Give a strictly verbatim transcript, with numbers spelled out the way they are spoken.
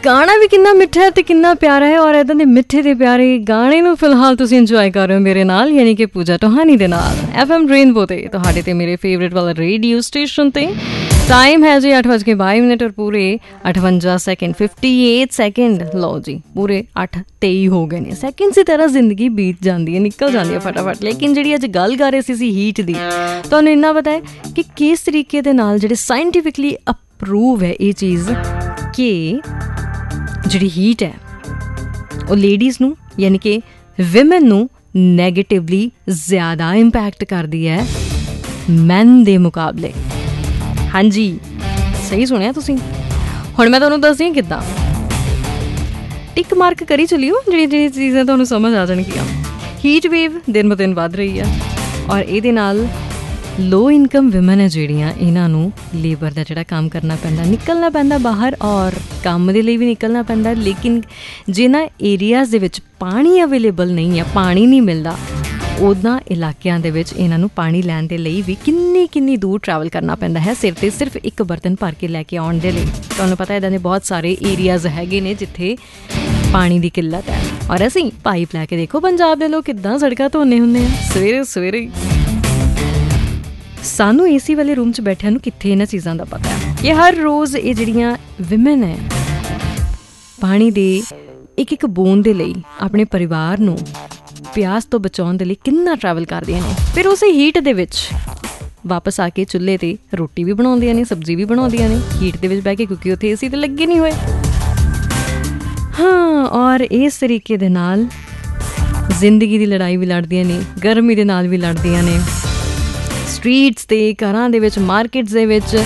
ਗਾਣਾ ਵੀ ਕਿੰਨਾ ਮਿੱਠਾ ਹੈ ਤੇ ਕਿੰਨਾ ਪਿਆਰਾ ਹੈ, ਔਰ ਇੱਦਾਂ ਦੇ ਮਿੱਠੇ ਤੇ ਪਿਆਰੇ ਗਾਣੇ ਨੂੰ ਫਿਲਹਾਲ ਤੁਸੀਂ ਇੰਜੋਏ ਕਰ ਰਹੇ ਹੋ ਮੇਰੇ ਨਾਲ, ਯਾਨੀ ਕਿ ਪੂਜਾ ਟੋਹਾਨੀ ਦੇ ਨਾਲ ਐਫ ਐਮ ਰੇਨਬੋ ਤੇ, ਤੁਹਾਡੇ ਤੇ ਮੇਰੇ ਫੇਵਰੇਟ ਵਾਲਾ ਰੇਡੀਓ ਸਟੇਸ਼ਨ ਤੇ। ਟਾਈਮ ਹੈ ਜੀ ਅੱਠ ਵੱਜ ਕੇ ਬਾਈ ਮਿੰਟ ਔਰ ਪੂਰੇ ਅਠਵੰਜਾ ਸੈਕਿੰਡ ਫਿਫਟੀ ਏਟ ਸੈਕਿੰਡ। ਲਓ ਜੀ, ਪੂਰੇ ਅੱਠ ਤੇਈ ਹੋ ਗਏ ਨੇ। ਸੈਕਿੰਡ ਦੀ ਤਰ੍ਹਾਂ ਜ਼ਿੰਦਗੀ ਬੀਤ ਜਾਂਦੀ ਹੈ, ਨਿਕਲ ਜਾਂਦੀ ਹੈ ਫਟਾਫਟ। ਲੇਕਿਨ ਜਿਹੜੀ ਅੱਜ ਗੱਲ ਕਰ ਰਹੇ ਸੀ ਸੀ ਹੀਟ ਦੀ, ਤੁਹਾਨੂੰ ਇੰਨਾ ਪਤਾ ਹੈ ਕਿ ਕਿਸ ਤਰੀਕੇ ਦੇ ਨਾਲ ਜਿਹੜੇ ਸਾਇੰਟੀਫਿਕਲੀ ਅਪਰੂਵ ਹੈ ਇਹ ਚੀਜ਼ ਕਿ ਜਿਹੜੀ ਹੀਟ ਹੈ ਉਹ ਲੇਡੀਜ਼ ਨੂੰ ਯਾਨੀ ਕਿ ਵਿਮਨ ਨੂੰ ਨੈਗੇਟਿਵਲੀ ਜ਼ਿਆਦਾ ਇੰਪੈਕਟ ਕਰਦੀ ਹੈ ਮੈਨ ਦੇ ਮੁਕਾਬਲੇ। ਹਾਂਜੀ, ਸਹੀ ਸੁਣਿਆ ਤੁਸੀਂ। ਹੁਣ ਮੈਂ ਤੁਹਾਨੂੰ ਦੱਸਦੀ ਹਾਂ ਕਿੱਦਾਂ। ਟਿਕ ਮਾਰਕ ਕਰੀ ਚੱਲਿਓ ਜਿਹੜੀ ਜਿਹੜੀ ਚੀਜ਼ਾਂ ਤੁਹਾਨੂੰ ਸਮਝ ਆ ਜਾਣਗੀਆਂ। ਹੀਟ ਵੇਵ ਦਿਨ ਬ ਦਿਨ ਵੱਧ ਰਹੀ ਹੈ, ਔਰ ਇਹਦੇ ਨਾਲ ਲੋ ਇਨਕਮ ਵਿਮਨ ਹੈ ਜਿਹੜੀਆਂ, ਇਹਨਾਂ ਨੂੰ ਲੇਬਰ ਦਾ ਜਿਹੜਾ ਕੰਮ ਕਰਨਾ ਪੈਂਦਾ, ਨਿਕਲਣਾ ਪੈਂਦਾ ਬਾਹਰ, ਔਰ ਕੰਮ ਦੇ ਲਈ ਵੀ ਨਿਕਲਣਾ ਪੈਂਦਾ। ਲੇਕਿਨ ਜਿਨ੍ਹਾਂ ਏਰੀਆਜ਼ ਦੇ ਵਿੱਚ ਪਾਣੀ ਅਵੇਲੇਬਲ ਨਹੀਂ ਹੈ, ਪਾਣੀ ਨਹੀਂ ਮਿਲਦਾ, ਉਹਨਾਂ ਇਲਾਕਿਆਂ ਦੇ ਵਿੱਚ ਇਹਨਾਂ ਨੂੰ ਪਾਣੀ ਲੈਣ ਦੇ ਲਈ ਵੀ ਕਿੰਨੀ ਕਿੰਨੀ ਦੂਰ ਟਰੈਵਲ ਕਰਨਾ ਪੈਂਦਾ ਹੈ ਸਿਰ 'ਤੇ ਸਿਰਫ ਇੱਕ ਬਰਤਨ ਭਰ ਕੇ ਲੈ ਕੇ ਆਉਣ ਦੇ ਲਈ। ਤੁਹਾਨੂੰ ਪਤਾ ਇੱਦਾਂ ਦੇ ਬਹੁਤ ਸਾਰੇ ਏਰੀਆਜ਼ ਹੈਗੇ ਨੇ ਜਿੱਥੇ ਪਾਣੀ ਦੀ ਕਿੱਲਤ ਹੈ, ਔਰ ਅਸੀਂ ਪਾਈਪ ਲੈ ਕੇ ਦੇਖੋ ਪੰਜਾਬ ਦੇ ਲੋਕ ਕਿੱਦਾਂ ਸੜਕਾਂ ਧੋਂਦੇ ਹੁੰਦੇ ਆ ਸਵੇਰੇ ਸਵੇਰੇ। ਸਾਨੂੰ ਏ ਸੀ ਵਾਲੇ ਰੂਮ 'ਚ ਬੈਠਿਆਂ ਨੂੰ ਕਿੱਥੇ ਇਹਨਾਂ ਚੀਜ਼ਾਂ ਦਾ ਪਤਾ ਹੈ ਕਿ ਹਰ ਰੋਜ਼ ਇਹ ਜਿਹੜੀਆਂ ਵਿਮਨ ਹੈ ਪਾਣੀ ਦੇ ਇੱਕ ਇੱਕ ਬੂੰਦ ਦੇ ਲਈ ਆਪਣੇ ਪਰਿਵਾਰ ਨੂੰ ਪਿਆਸ ਤੋਂ ਬਚਾਉਣ ਦੇ ਲਈ ਕਿੰਨਾ ਟਰੈਵਲ ਕਰਦੀਆਂ ਨੇ। ਫਿਰ ਉਸੇ ਹੀਟ ਦੇ ਵਿੱਚ ਵਾਪਸ ਆ ਕੇ ਚੁੱਲ੍ਹੇ 'ਤੇ ਰੋਟੀ ਵੀ ਬਣਾਉਂਦੀਆਂ ਨੇ, ਸਬਜ਼ੀ ਵੀ ਬਣਾਉਂਦੀਆਂ ਨੇ ਹੀਟ ਦੇ ਵਿੱਚ ਬਹਿ ਕੇ, ਕਿਉਂਕਿ ਉੱਥੇ ਏ ਸੀ ਤਾਂ ਲੱਗੇ ਨਹੀਂ ਹੋਏ। ਹਾਂ, ਔਰ ਇਸ ਤਰੀਕੇ ਦੇ ਨਾਲ ਜ਼ਿੰਦਗੀ ਦੀ ਲੜਾਈ ਵੀ ਲੜਦੀਆਂ ਨੇ, ਗਰਮੀ ਦੇ ਨਾਲ ਵੀ ਲੜਦੀਆਂ ਨੇ। ਸਟਰੀਟਸ 'ਤੇ, ਘਰਾਂ ਦੇ ਵਿੱਚ, ਮਾਰਕੀਟਸ ਦੇ ਵਿੱਚ